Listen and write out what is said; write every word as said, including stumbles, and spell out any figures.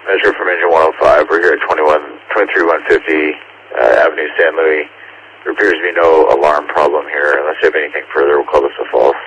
Measure from engine one oh five. We're here at twenty-one, twenty-three one fifty uh, Avenue San Luis. There appears to be no alarm problem here. Unless you have anything further, we'll call this a false.